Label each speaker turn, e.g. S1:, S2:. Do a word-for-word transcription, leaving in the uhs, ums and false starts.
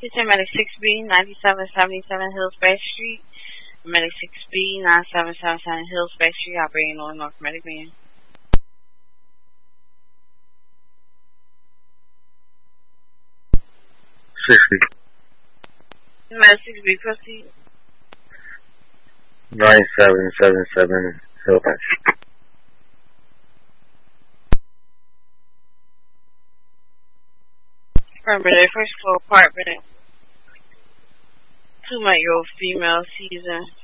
S1: Kitchen Medic six B, ninety-seven seventy-seven Hills Bay Street. Medic six B, ninety-seven seventy-seven Hills Bay Street, operating on North Medic Van.
S2: sixty.
S1: Medic six B, proceed.
S2: ninety-seven seventy-seven Hills Bay.
S1: Affirmative, first floor apartment. Two-month-year-old female, season.